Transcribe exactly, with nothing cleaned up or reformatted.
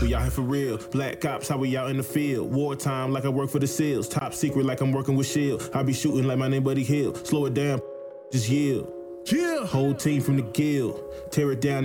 We out here for real. Black ops, how we out in the field. Wartime like I work for the SEALs. Top secret like I'm working with SHIELD. I be shooting like my name Buddy Hill. Slow it down, just yield. Yeah. Whole team from the guild. Tear it down.